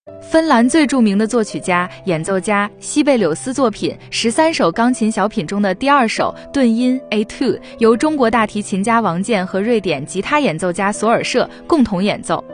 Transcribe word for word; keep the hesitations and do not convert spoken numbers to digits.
芬兰最著名的作曲家、演奏家西贝柳斯作品十三首钢琴小品中的第二首顿音 A 二，由中国大提琴家王健和瑞典吉他演奏家索尔舍共同演奏。